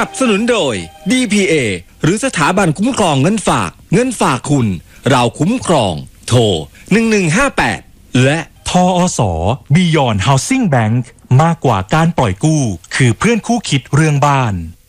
นับสนุนโดย DPA หรือสถาบันคุ้มครองเงินฝากคุณเราคุ้มครองโทร1158และทอสBeyond Housing Bank มากกว่าการปล่อยกู้คือเพื่อนคู่คิดเรื่องบ้าน